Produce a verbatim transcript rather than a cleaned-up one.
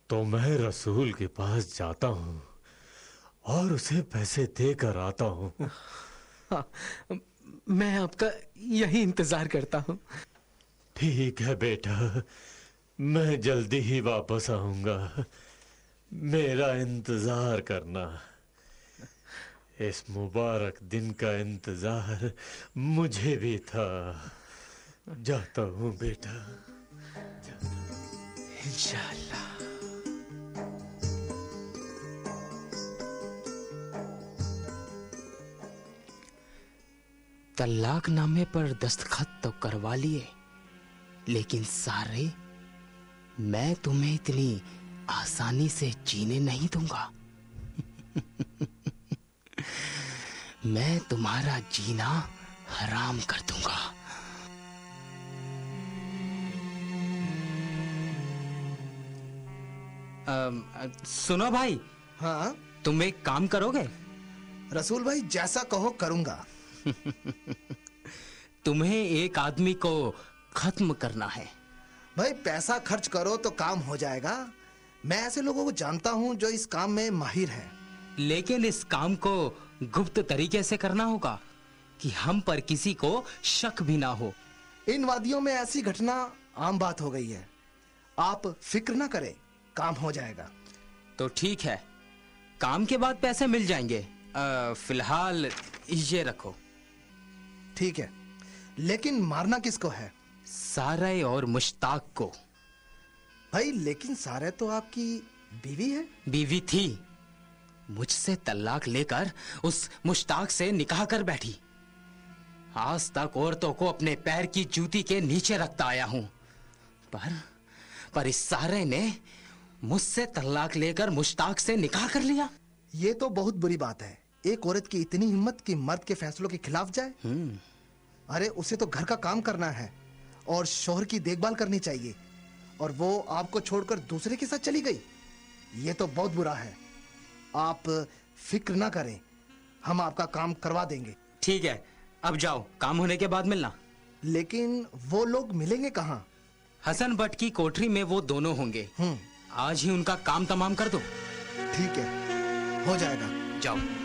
तो मैं रसूल के पास जाता हूँ और उसे पैसे देकर आता हूँ। हाँ, मैं आपका यही इंतजार करता हूँ। ठीक है बेटा, मैं जल्दी ही वापस आऊंगा। मेरा इंतजार करना। इस मुबारक दिन का इंतजार मुझे भी था। जाता हूँ बेटा, जाता हूँ। इंशाअल्लाह। तलाकनामे पर दस्तखत तो करवा लिए, लेकिन सारे, मैं तुम्हें इतनी आसानी से जीने नहीं दूंगा। मैं तुम्हारा जीना हराम कर दूंगा। आ, सुनो भाई। हाँ, तुम एक काम करोगे? रसूल भाई जैसा कहो करूंगा। तुम्हें एक आदमी को खत्म करना है। भाई पैसा खर्च करो तो काम हो जाएगा। मैं ऐसे लोगों को जानता हूं जो इस काम में माहिर हैं। लेकिन इस काम को गुप्त तरीके से करना होगा कि हम पर किसी को शक भी ना हो। इन वादियों में ऐसी घटना आम बात हो गई है। आप फिक्र ना करें, काम हो जाएगा। तो ठीक है, काम के बाद पैसे मिल जाएंगे। आ, फिलहाल ये रखो। ठीक है, लेकिन मारना किसको है? सारे और मुश्ताक को। भाई लेकिन सारे तो आपकी बीवी है। बीवी थी, मुझसे तलाक लेकर उस मुश्ताक से निकाह कर बैठी। आज तक औरतों को अपने पैर की जूती के नीचे रखता आया हूं, पर पर इस सारे ने मुझसे तलाक लेकर मुश्ताक से निकाह कर लिया। ये तो बहुत बुरी बात है। एक औरत की इतनी हिम्मत कि मर्द के फैसलों के खिलाफ जाए। अरे उसे तो घर का काम करना है और शौहर की देखभाल करनी चाहिए, और वो आपको छोड़कर दूसरे के साथ चली गई। ये तो बहुत बुरा है। आप फिक्र ना करें, हम आपका काम करवा देंगे। ठीक है, अब जाओ, काम होने के बाद मिलना। लेकिन वो लोग मिलेंगे कहाँ? हसन भट्ट की कोठरी में वो दोनों होंगे। आज ही उनका काम तमाम कर दो। ठीक है, हो जाएगा। जाओ।